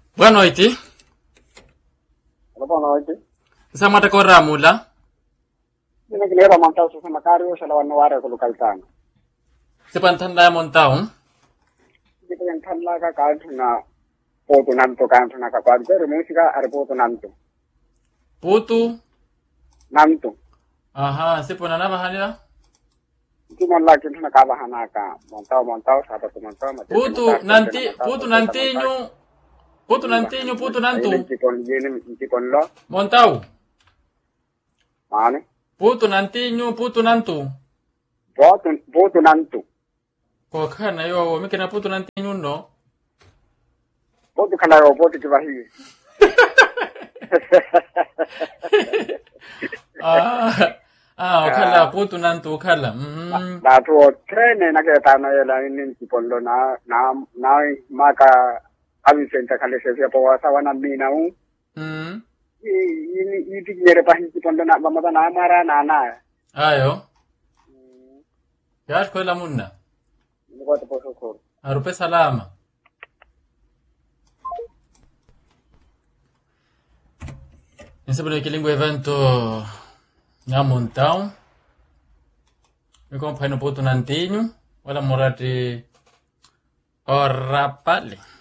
Boa noite. Boa noite. Sa mata ko Ramula. Ini kilera mantau sa Makario sa lawan wara ko lokal tang. Si pantanda montaon. Kita yang thanla ka na foto nanto kan na ka kwad pero musika ar foto nanto. Putu. Nanto. Aha, si punana bahanila. Itu malla kin na ka bahana ka montau sa to montau mate. Putu nanti nyo. Inti kon lo. Montau. Mane? Putu nantu. Foto nanto. Ko kana yo mikina putu nanti nyo no. Foto kana yo foto kibahi. Okala putu nantu okala. Da to trene na ke ta na yela inti kon lo na maka Abisenta kale se po sawana minau. Ini tigere pahin kon na mamata na mara na. Ayo. Yash ko la munna. Ko to poso ko. Arupe salama. Insomma che lingua evento na montão. Mi compagno puto nantinho, wala morati orapale.